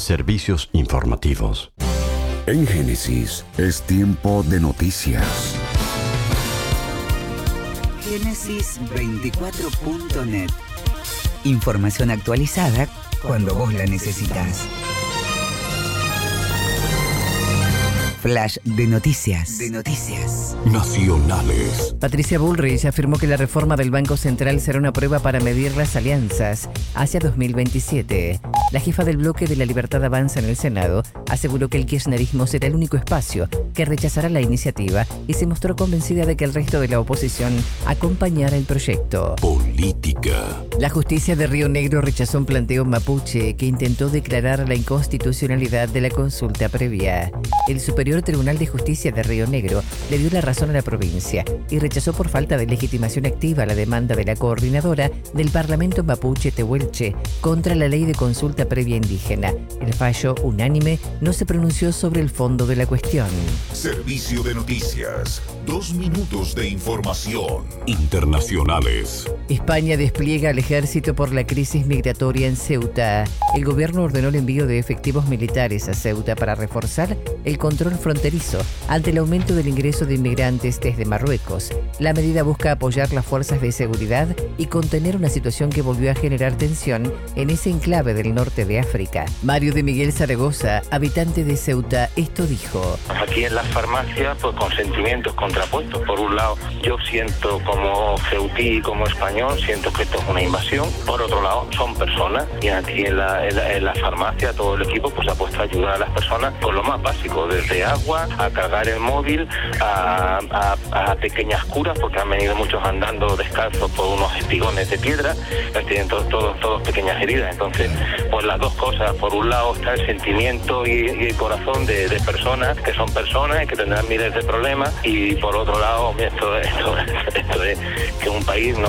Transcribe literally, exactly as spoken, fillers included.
Servicios informativos. En Génesis es tiempo de noticias. Génesis veinticuatro punto net. Información actualizada cuando vos la necesitas. Flash de noticias. De noticias. Nacionales. Patricia Bullrich afirmó que la reforma del Banco Central será una prueba para medir las alianzas hacia dos mil veintisiete. La jefa del bloque de la Libertad Avanza en el Senado aseguró que el kirchnerismo será el único espacio que rechazará la iniciativa y se mostró convencida de que el resto de la oposición acompañará el proyecto. Política. La justicia de Río Negro rechazó un planteo mapuche que intentó declarar la inconstitucionalidad de la consulta previa. El Superior Tribunal de Justicia de Río Negro le dio la razón a la provincia y rechazó por falta de legitimación activa la demanda de la coordinadora del Parlamento Mapuche Tehuelche contra la ley de consulta previa indígena. El fallo, unánime, no se pronunció sobre el fondo de la cuestión. Servicio de noticias. Dos minutos de información. Internacionales. España despliega al ejército por la crisis migratoria en Ceuta. El gobierno ordenó el envío de efectivos militares a Ceuta para reforzar el control fronterizo ante el aumento del ingreso de inmigrantes desde Marruecos. La medida busca apoyar las fuerzas de seguridad y contener una situación que volvió a generar tensión en ese enclave del norte de África. Mario de Miguel Zaragoza, habitante de Ceuta, esto dijo: Aquí en las farmacias, pues con sentimientos contrapuestos. Por un lado, yo siento como ceutí y como español, siento que esto es una invasión. Por otro lado, son personas y aquí en la, en la, en la farmacia todo el equipo pues ha puesto a ayudar a las personas con lo más básico, desde agua, a cargar el móvil, a, a, a pequeñas curas, porque han venido muchos andando descalzos por unos espigones de piedra, tienen todos, todos, todos pequeñas heridas. Entonces, pues las dos cosas, por un lado está el sentimiento y, y el corazón de, de personas que son personas y que tendrán miles de problemas, y por otro lado, esto, esto, esto es que un país no